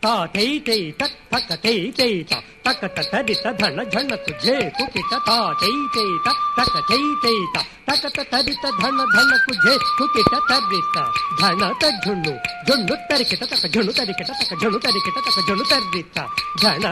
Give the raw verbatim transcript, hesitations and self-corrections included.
తా తై తై తక్ తక తై తై త తక తరిత ధన ఝణ కుజే కుకిట తా తై తై త తక తై తై త తక తరిత ధన ధన కుజే కుకిట తరిత ధన త ఝున్ను ఝున్ను తరికిట తక ఝున్ను తరికిట తక ఝున్ను తరికిట తక ఝున్ను తరిత ధన